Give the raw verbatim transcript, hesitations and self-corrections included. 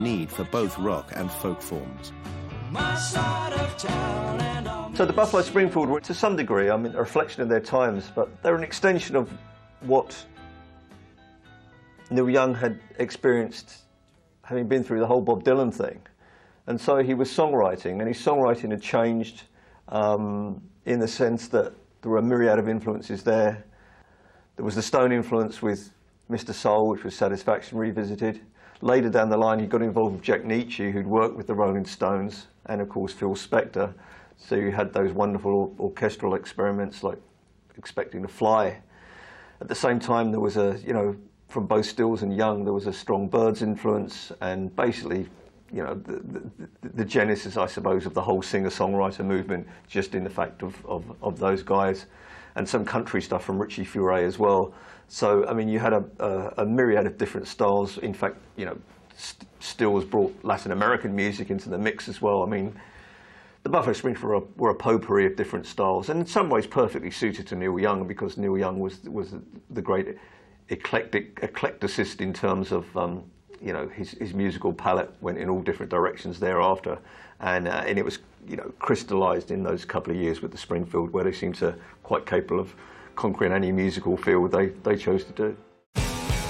need for both rock and folk forms. So the Buffalo Springfield were, to some degree, I mean, a reflection of their times, but they're an extension of what Neil Young had experienced, having been through the whole Bob Dylan thing. And so he was songwriting, and his songwriting had changed um, in the sense that there were a myriad of influences there. There was the Stone influence with Mister Soul, which was Satisfaction Revisited. Later down the line, he got involved with Jack Nitzsche, who'd worked with the Rolling Stones, and of course Phil Spector. So you had those wonderful orchestral experiments like Expecting to Fly. At the same time, there was a, you know, from both Stills and Young, there was a strong Byrds influence, and basically, you know, the, the, the genesis, I suppose, of the whole singer-songwriter movement, just in the fact of, of, of those guys, and some country stuff from Richie Furay as well. So, I mean, you had a, a, a myriad of different styles. In fact, you know, St Stills brought Latin American music into the mix as well. I mean, the Buffalo Springfield were a, were a potpourri of different styles, and in some ways perfectly suited to Neil Young, because Neil Young was was the great eclectic eclecticist in terms of um, you know, his his musical palette went in all different directions thereafter, and uh, and it was, you know, crystallised in those couple of years with the Springfield, where they seemed to quite capable of conquering any musical field they they chose to do.